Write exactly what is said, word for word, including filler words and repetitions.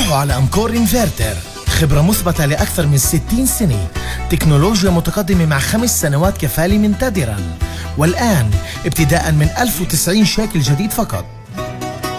روحوا على أمكور انفرتر، خبرة مثبتة لأكثر من ستين سنة، تكنولوجيا متقدمة مع خمس سنوات كفالة منتدرا، والآن ابتداء من ألف وتسعين شيكل جديد فقط.